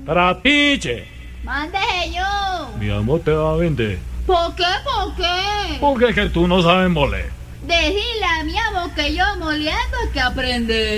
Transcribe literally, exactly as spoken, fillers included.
Trapiche. Mande yo. Mi amor te va a vender. ¿Por qué? ¿Por qué? Porque es que tú no sabes moler. Decirle a mi amor que yo moliendo hay que aprender.